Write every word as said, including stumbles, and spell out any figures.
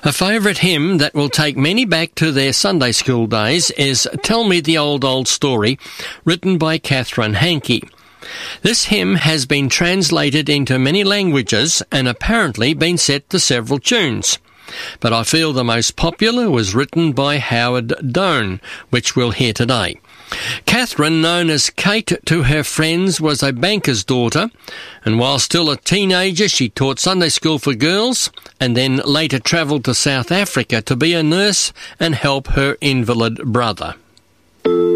A favourite hymn that will take many back to their Sunday school days is Tell Me the Old, Old Story, written by Catherine Hankey. This hymn has been translated into many languages and apparently been set to several tunes. But I feel the most popular was written by Howard Doane, which we'll hear today. Catherine, known as Kate to her friends, was a banker's daughter, and while still a teenager she taught Sunday school for girls and then later travelled to South Africa to be a nurse and help her invalid brother.